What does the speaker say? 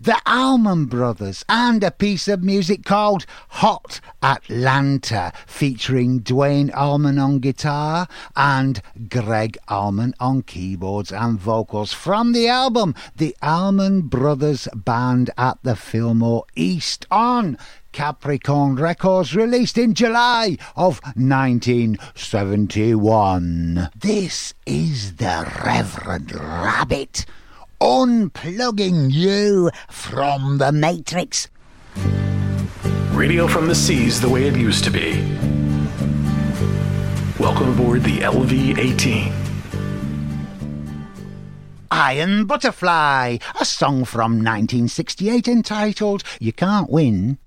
the Allman Brothers, and a piece of music called Hot Atlanta, featuring Dwayne Allman on guitar and Greg Allman on keyboards and vocals, from the album The Allman Brothers Band at the Fillmore East on Capricorn Records, released in July of 1971. This is the Reverend Rabbit, unplugging you from the Matrix. Radio from the seas the way it used to be. Welcome aboard the LV-18. Iron Butterfly, a song from 1968 entitled You Can't Win